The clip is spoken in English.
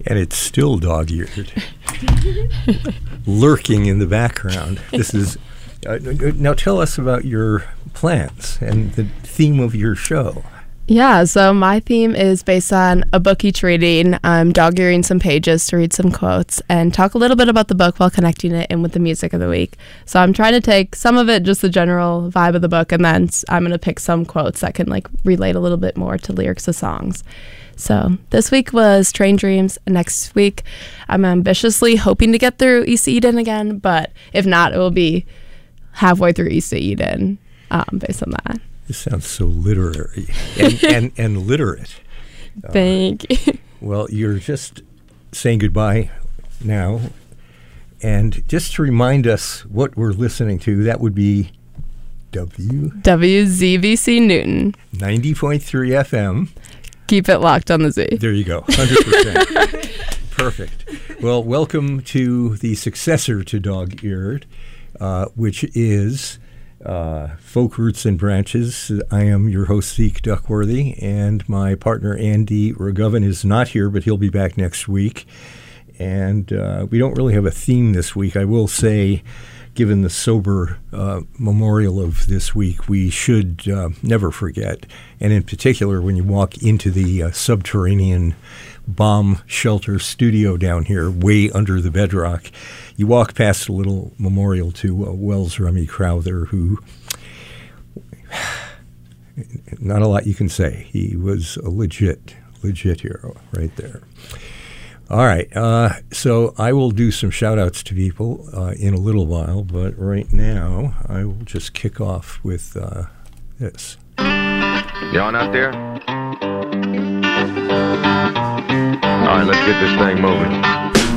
And it's still dog-eared, lurking in the background. This is now tell us about your plans and the theme of your show. Yeah, so my theme is based on a book each reading. I'm dog-earing some pages to read some quotes and talk a little bit about the book while connecting it in with the music of the week. So I'm trying to take some of it, just the general vibe of the book, and then I'm going to pick some quotes that can relate a little bit more to lyrics of songs. So this week was Train Dreams. Next week, I'm ambitiously hoping to get through East Eden again, but if not, it will be halfway through East Eden based on that. This sounds so literary and literate. Thank you. Well, you're just saying goodbye now. And just to remind us what we're listening to, that would be WZBC Newton. 90.3 FM. Keep it locked on the Z. There you go. 100%. Perfect. Well, welcome to the successor to Dog-Eared, which is Folk Roots and Branches. I am your host, Zeke Duckworthy, and my partner, Andy Rogovin, is not here, but he'll be back next week. And we don't really have a theme this week. I will say, given the sober memorial of this week, we should never forget, and in particular, when you walk into the subterranean bomb shelter studio down here, way under the bedrock, you walk past a little memorial to Wells Rummy Crowther, who, not a lot you can say. He was a legit hero right there. All right, so I will do some shout-outs to people in a little while, but right now I will just kick off with this. You on out there? All right, let's get this thing moving.